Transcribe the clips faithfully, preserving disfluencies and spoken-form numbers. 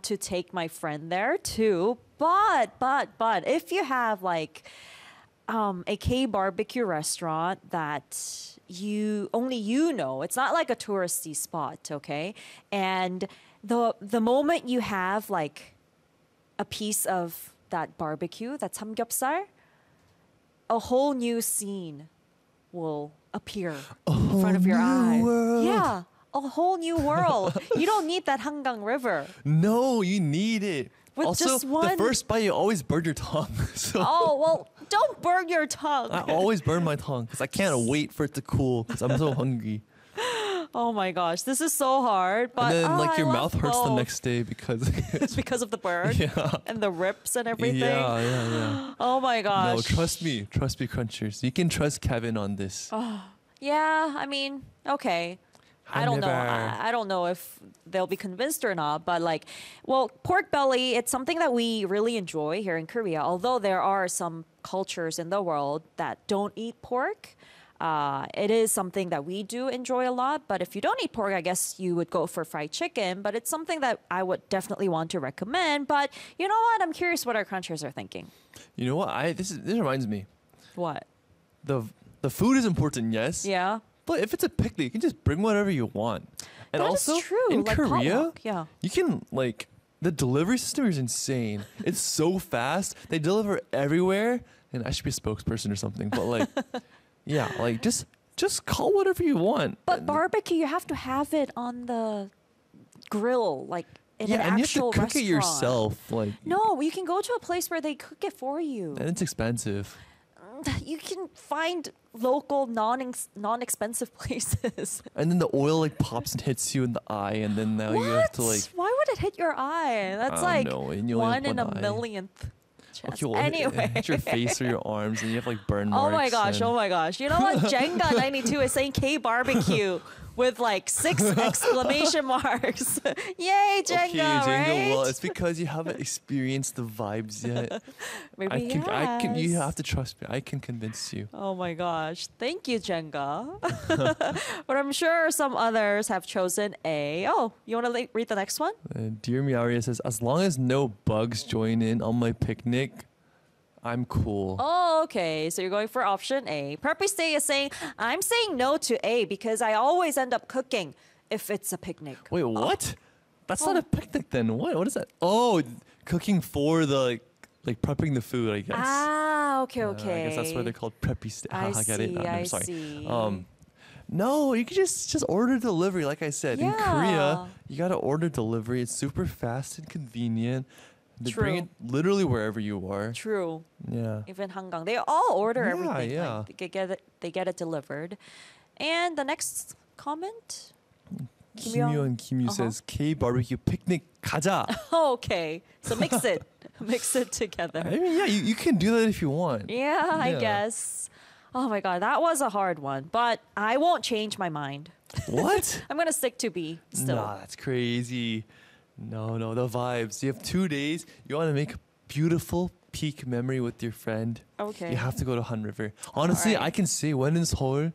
to take my friend there too. But, but, but if you have like um, a K barbecue restaurant that you only you know, it's not like a touristy spot, okay? And the the moment you have like a piece of that barbecue, that samgyeopsal, a whole new scene will appear in front of your eye. world. Yeah, a whole new world. You don't need that Hangang River. No, you need it. With also, just one- the first bite, you always burn your tongue. So Oh, well, don't burn your tongue. I always burn my tongue because I can't wait for it to cool because I'm so hungry. Oh my gosh, this is so hard. But and then, oh, like, I your love mouth hurts the both. next day because. It's because of the burn Yeah. and the rips and everything. Yeah, yeah, yeah. Oh my gosh. No, trust me. Trust me, Crunchers. You can trust Kevin on this. Yeah, I mean, okay. I don't know. never- I, I don't know if they'll be convinced or not, but like, well, pork belly, it's something that we really enjoy here in Korea, although there are some cultures in the world that don't eat pork. Uh, it is something that we do enjoy a lot, but if you don't eat pork, I guess you would go for fried chicken, but it's something that I would definitely want to recommend. But you know what? I'm curious what our crunchers are thinking. You know what? I this is this reminds me. What? The the food is important, yes. Yeah. But if it's a picnic, you can just bring whatever you want. And That is also true, in like Korea, potluck, yeah. you can like the delivery system is insane. It's so fast. They deliver everywhere. And I should be a spokesperson or something. But like, yeah, like just just call whatever you want. But And- barbecue, you have to have it on the grill, like in yeah, an and you have to actual cook restaurant. it yourself. Like, No, you can go to a place where they cook it for you. and it's expensive. You can find local non non expensive places. And then the oil like pops and hits you in the eye, and then now What? you have to like. Why would it hit your eye? That's I don't like know, and you only have one in a one eye. millionth chance. Okay, well, it- it anyway. hits your face or your arms, and you have like burn Oh marks. my gosh, and- oh my gosh. You know what? Jenga ninety-two is saying K barbecue with like six exclamation marks. Yay, Jenga, Okay, Jenga. right? Well, it's because you haven't experienced the vibes yet. Maybe I can, I can. You yes. have to trust me. I can convince you. Oh my gosh. Thank you, Jenga. But I'm sure some others have chosen A. Oh, you want to le- read the next one? Uh, Dear Miaria says, as long as no bugs join in on my picnic, I'm cool. Oh, okay. So you're going for option A. Preppy Stay is saying, I'm saying no to A because I always end up cooking if it's a picnic. Wait, what? That's Oh. not a picnic then. What? What is that? Oh, cooking for the like, like prepping the food, I guess. Ah, okay, Uh, okay. I guess that's why they're called preppy. St- I Haha, get it? see, No, no, I sorry. see. Um, no, you can just just order delivery. Like I said, in Yeah. Korea, you gotta order delivery. It's super fast and convenient. They bring it True. literally wherever you are. True. Yeah. Even Hangang, they all order Yeah, everything. yeah. Like, they get it, they get it delivered. And the next comment. Kim Kim Yoo Young- and Kim Yoo uh-huh. says K barbecue picnic 가자. Oh, okay. So mix it, mix it I together. mean, yeah, you, you can do that if you want. Yeah, I Yeah. guess. Oh my god, that was a hard one, but I won't change my mind. What? I'm gonna stick to B still. Nah, that's crazy. No, no, the vibes. You have two days. You want to make a beautiful peak memory with your friend. Okay. You have to go to Han River. Honestly, Alright. I can say when in Seoul,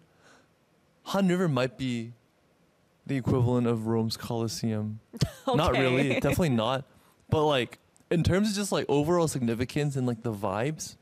Han River might be the equivalent of Rome's Colosseum. Not really, Okay. definitely not. But like in terms of just like overall significance and like the vibes,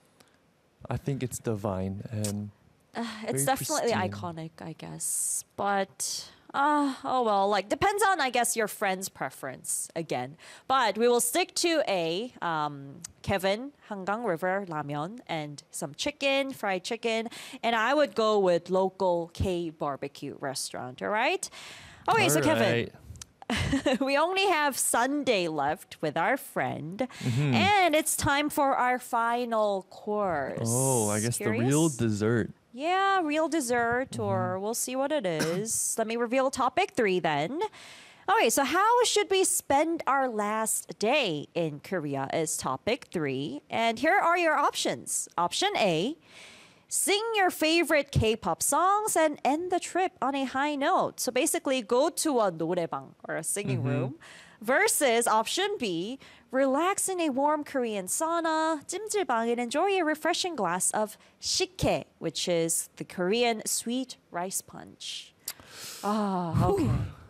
I think it's divine and It's very definitely pristine. iconic, I guess. But uh, oh well, like depends on I guess your friend's preference again. But we will stick to A. Um, Kevin Hangang River Ramyeon and some chicken, fried chicken, and I would go with local K barbecue restaurant. All right. Okay, so Kevin, Alright. we only have Sunday left with our friend, Mm-hmm. and it's time for our final course. Oh, I guess the real Curious? dessert. Yeah, real dessert, or Mm-hmm. we'll see what it is. Let me reveal topic three then. Okay, so how should we spend our last day in Korea is topic three. And here are your options. Option A, sing your favorite K-pop songs and end the trip on a high note. So basically go to a 노래방 or a singing room. Versus option B, relax in a warm Korean sauna, 찜질방, and enjoy a refreshing glass of 식혜, which is the Korean sweet rice punch. Ah, okay.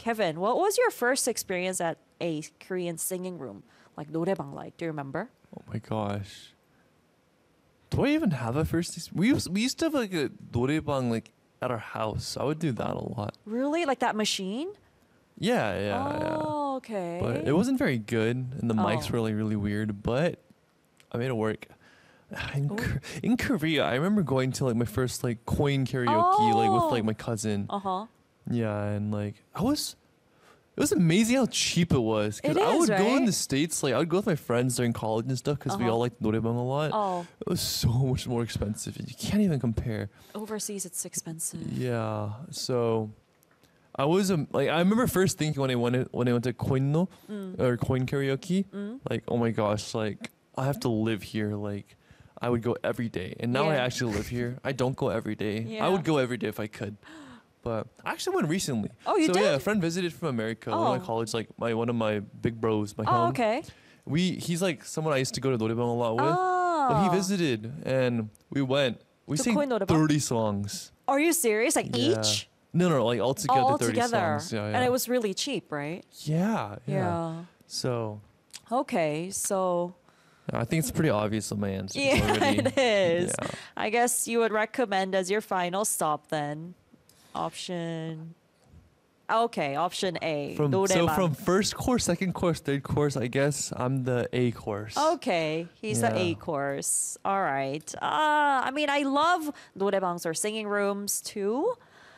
Kevin, what was your first experience at a Korean singing room? Like 노래방 like, do you remember? Oh my gosh. Do I even have a first? ex- We used, we used to have like a 노래방 like at our house. I would do that a lot. Really? Like that machine? Yeah, yeah, yeah. Oh, okay. But it wasn't very good, and the mics Oh. were like really weird. But I made it work. In, Ooh. Kor- in Korea, I remember going to like my first like coin karaoke like with Oh. like my cousin. Uh-huh. Yeah, and like I was, it was amazing how cheap it was. Because It I would is, go in right? the States, like I would go with my friends during college and stuff because we Uh-huh. all liked 노래방 a lot. Oh, It was so much more expensive. You can't even compare. overseas it's expensive. Yeah. So I was um, like I remember first thinking when I went when I went to Koinno Mm. or Coin Karaoke, Mm. like oh my gosh, like I have to live here. Like I would go every day, and now I Yeah. actually live here. I don't go every day. I Yeah. would go every day if I could. But I actually went recently. Oh, you so yeah, a did? friend visited from America. One of my Oh. college, like my one of my big bros, my Oh, home. okay. We he's like someone I used to go to 노래방 a lot with. Oh. But he visited, and we went. We To sang Koin 노래방? thirty songs. Are you serious? Like Yeah. each? No, no, like all together, All thirty together. songs. Yeah, yeah. And it was really cheap, right? yeah, yeah, Yeah. So Okay, so I think it's pretty obvious on my answer. yeah, already. it is. Yeah. I guess you would recommend as your final stop then. Option. Okay, option A. From so 노래방. from first course, second course, third course, I guess I'm the A course. Okay, he's the A Yeah. course. All right. Uh, I mean, I love 노래방s or singing rooms too.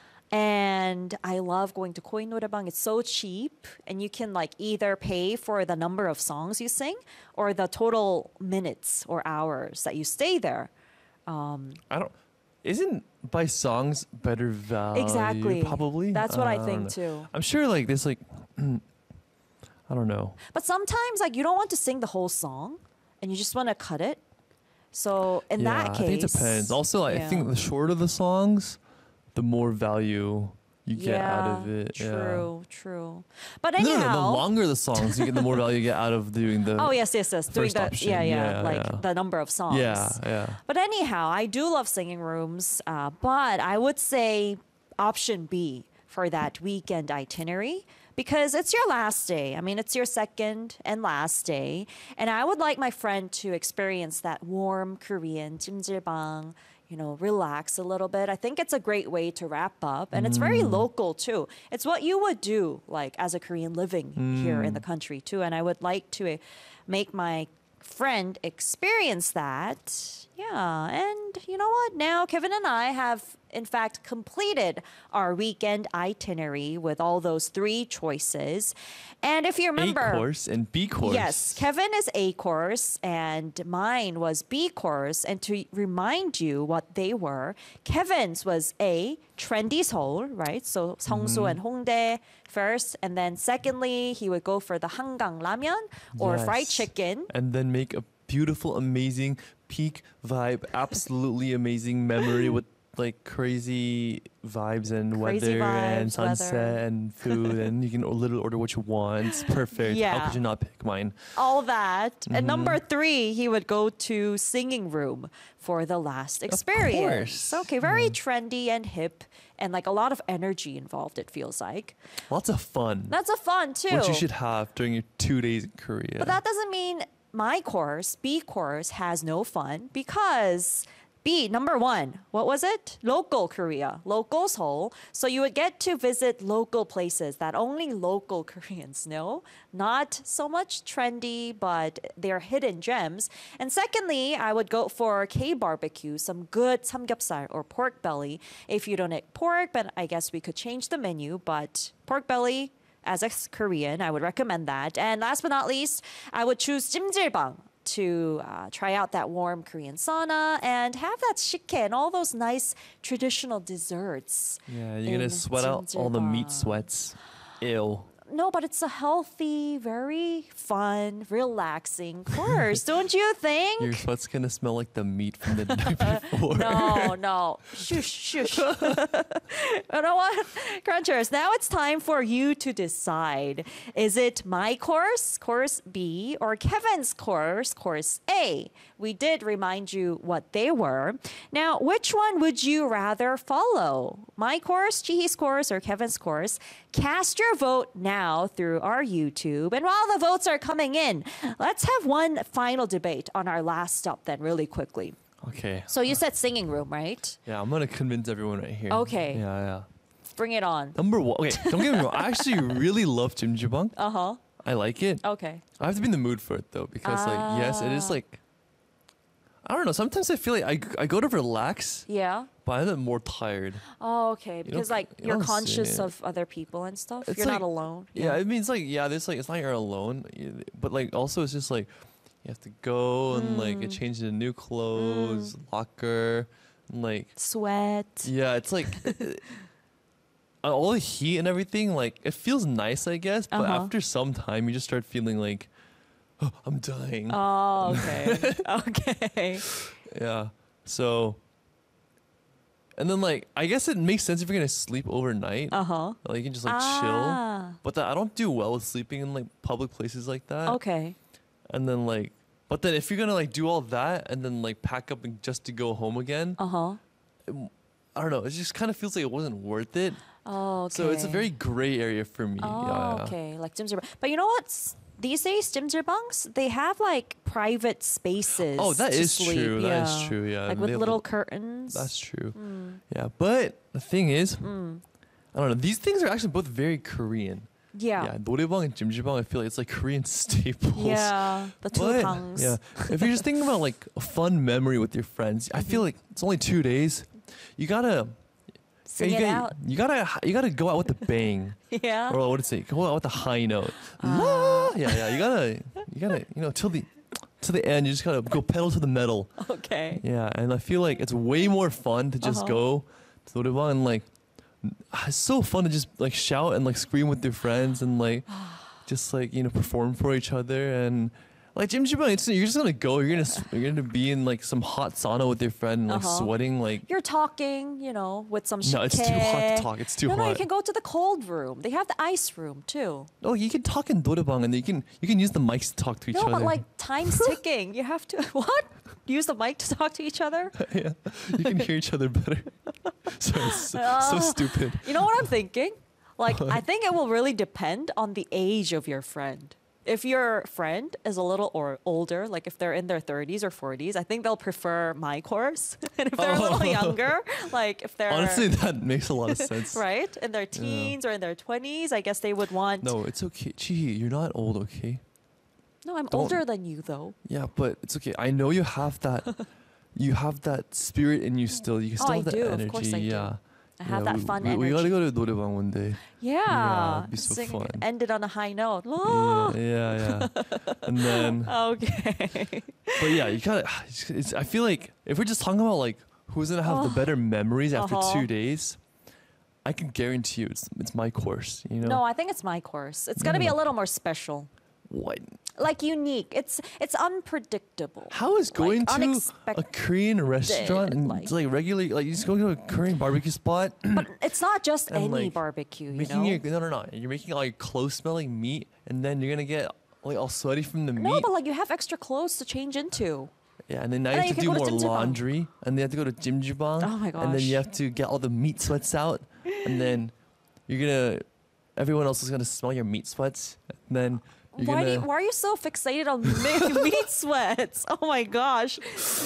And I love going to Koin 노래방. It's so cheap, and you can like either pay for the number of songs you sing or the total minutes or hours that you stay there. Um, I don't. Isn't by songs better value? exactly. Probably. That's what I don't think know. too. I'm sure like this like. I don't know. But sometimes like you don't want to sing the whole song, and you just want to cut it. So in yeah, that case, I think it depends. Also, I think yeah. the shorter the songs, the more value you get out of Yeah, it. True, true. But Yeah. anyhow, No, no, no, the longer the songs, you get the more value you get out of doing the. oh yes, yes, yes. Doing first the option. yeah, yeah, Yeah, like yeah. the number of songs. Yeah, yeah. But anyhow, I do love singing rooms. Uh, but I would say option B for that weekend itinerary because it's your last day. I mean, it's your second and last day, and I would like my friend to experience that warm Korean 찜질방. You know, relax a little bit. I think it's a great way to wrap up, and it's very local too. It's what you would do, like as a Korean living here in the country too. And I would like to uh, make my friend experience that. Yeah, and you know what? Now Kevin and I have in fact completed our weekend itinerary with all those three choices. And if you remember, A course and B course. yes, Kevin is A course and mine was B course. And to remind you what they were, Kevin's was A, trendy Seoul, right? So Seongsu and Hongdae first. And then secondly, he would go for the Hangang Ramyeon or fried Yes. chicken. And then make a beautiful, amazing peak vibe, absolutely amazing memory with like crazy vibes and Crazy weather and vibes, sunset weather. and food, and you can literally order what you want. It's perfect. Yeah. How could you not pick mine? All that. Mm-hmm. And number three, he would go to singing room for the last experience. course. Okay, very trendy and hip and like a lot of energy involved, it feels like. Lots of fun. That's a fun too. Which you should have during your two days in Korea. But that doesn't mean my course, B course, has no fun because B, number one, what was it? Local Korea, local Seoul. So you would get to visit local places that only local Koreans know. Not so much trendy, but they're hidden gems. And secondly, I would go for K barbecue, some good samgyeopsal or pork belly. If you don't eat pork, but I guess we could change the menu. But pork belly, as a Korean, I would recommend that. And last but not least, I would choose 찜질방 to uh, try out that warm Korean sauna and have that shikke and all those nice traditional desserts. yeah, you're gonna in sweat out all the meat 찜질방. sweats. Ew. No, but it's a healthy, very fun, relaxing course, don't you think? Your sweat's gonna smell like the meat from the night before. No, no. Shush, shush. You know what? Crunchers, now it's time for you to decide. Is it my course, course B, or Kevin's course, course A? We did remind you what they were. Now, which one would you rather follow? My course, Chihi's course, or Kevin's course? Cast your vote now through our YouTube. And while the votes are coming in, let's have one final debate on our last stop then really quickly. Okay. So you said singing room, right? Yeah, I'm gonna convince everyone right here. Okay. Yeah, yeah. Bring it on. Number one. Okay, don't get me wrong. I actually really love Jimjibang. Uh-huh. I like it. Okay. I have to be in the mood for it though, because like yes, it is Ah. like I don't know. Sometimes I feel like I, I go to relax, Yeah. but I end more tired. Oh, okay. Because don't- like you you're don't conscious sing it. of other people and stuff. It's You're like- not alone. Yeah, it means like yeah, there's like it's not you're alone, y- but like also it's just like you have to go and like get Mm. changed into new clothes, locker, and like Sweat. yeah, it's like uh, all the heat and everything. Like it feels nice, I guess, but Uh-huh. after some time, you just start feeling like oh, I'm dying. Oh, okay. Okay. Yeah. So, and then like I guess it makes sense if you're gonna sleep overnight. Uh-huh. Like you can just like Ah. chill. But that, I don't do well with sleeping in like public places like that. Okay. And then like, but then if you're gonna like do all that and then like pack up and just to go home again, Uh-huh. I don't know. It just kind of feels like it wasn't worth it. Oh, okay. So it's a very gray area for me. Oh, yeah, yeah. okay. Like dimsum. But you know what? These days, dimsumbangs, they have like private spaces. Oh, that to is sleep. true. That is Yeah. true. Yeah. Like They with have little l- curtains. That's true. Mm. Yeah, but the thing is, Mm. I don't know. These things are actually both very Korean. Yeah. Yeah, 노래방 and jjimjibang, I feel like it's like Korean staples. Yeah. The two But, bangs. yeah, if you're just thinking about like a fun memory with your friends, I feel like it's only two days. You gotta Sing you it gotta, out. You gotta you gotta go out with a bang, Yeah. or what did it say? Go out with a high note. Ah. La- yeah, yeah. You gotta you gotta you know till the to the end. You just gotta go pedal to the metal. Okay. Yeah, and I feel like it's way more fun to just Uh-huh. go to 노래방 and like it's so fun to just like shout and like scream with your friends and like just like you know perform for each other and like jjimjibang, it's you're just gonna go. You're gonna s- you're gonna be in like some hot sauna with your friend and like Uh-huh. sweating like. You're talking, you know, with some No, it's too hot to talk. It's too no, no, you hot. can go to the cold room. They have the ice room too. Oh, you can talk in 노래방 and you can you can use the mics to talk to each No, other. but like time's ticking. You have to what? Use the mic to talk to each other? yeah, you can hear each other better. Sorry, it's so, so Uh, stupid. You know what I'm thinking? Like, I think it will really depend on the age of your friend. If your friend is a little or older, like if they're in their thirties or forties, I think they'll prefer my course. And if they're a little Oh. younger, like if they're Honestly, that makes a lot of sense. right in their teens or in their twenties, I guess they would want. No, it's okay. Chihi, you're not old, okay? No, I'm Don't- older than you though. Yeah, but it's okay. I know you have that. You have that spirit in you still. You Oh, still I have that do. Of energy. course I do. yeah. I have Yeah, that we, fun we, energy. we gotta go to 노래방 one day. Yeah, Yeah, it'd be so Sing- fun. Ended on a high note. Oh, Yeah, yeah, yeah. and then, okay. but yeah, you gotta. It's, it's, I feel like if we're just talking about like who's gonna have the Oh. better memories after Uh-huh. two days, I can guarantee you it's it's my course. You know No, I think it's my course. It's gonna No, be no. a little more special, what? like unique. It's it's unpredictable. How is going Like, to a unexpected, Korean restaurant and like- like, regularly like you just go to a Korean barbecue spot? But it's not just And, any like, barbecue, you making know. your no no no you're making all your clothes smell like meat and then you're gonna get like all sweaty from the no, meat but like you have extra clothes to change into. yeah and then now and you then have you to do can go to more Jjimjibang. laundry and then you have to go to jjimjibang Oh my and then you gosh. have to get all the meat sweats out and then you're gonna everyone else is gonna smell your meat sweats and then you're Why, do gonna you, why are you so fixated on me- meat sweats? Oh my gosh.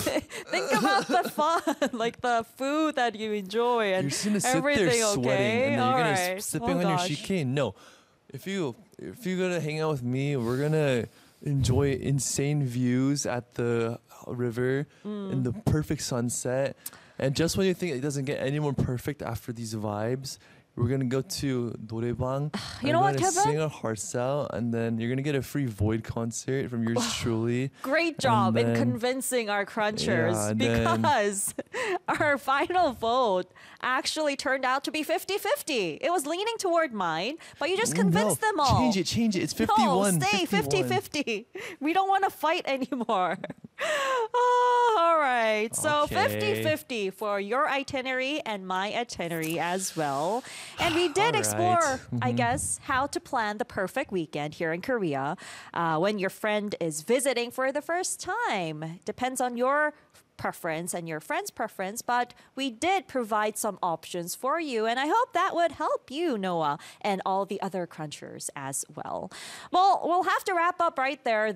Think about the fun, like the food that you enjoy and you're just gonna sit everything, there sweating okay? and then you're gonna Alright. s- sipping Oh on your gosh. shike. No, if you if you're gonna hang out with me, we're gonna enjoy insane views at the river Mm. in the perfect sunset. And just when you think it doesn't get any more perfect after these vibes, We're gonna go to 노래방. You know we're what, gonna Kevin? Sing our hearts out, and then you're gonna get a free Void concert from yours truly. Great job in then- convincing our crunchers Yeah, and then- because our final vote actually turned out to be fifty-fifty. It was leaning toward mine, but you just convinced no, them all. Change it, change it. It's No, fifty-one. stay fifty-one. fifty-fifty. We don't want to fight anymore. Oh, all right. So Okay. fifty-fifty for your itinerary and my itinerary as well. And we did All explore, right. I guess, how to plan the perfect weekend here in Korea uh, when your friend is visiting for the first time. Depends on your preference and your friend's preference, but we did provide some options for you, and I hope that would help you, Noah, and all the other crunchers as well. Well, we'll have to wrap up right there.